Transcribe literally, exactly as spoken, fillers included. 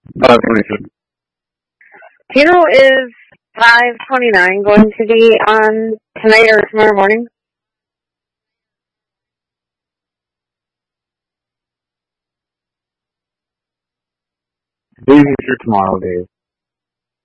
five twenty-two. Funeral is five twenty-nine going to be on tonight or tomorrow morning? I believe it's for tomorrow, Dave.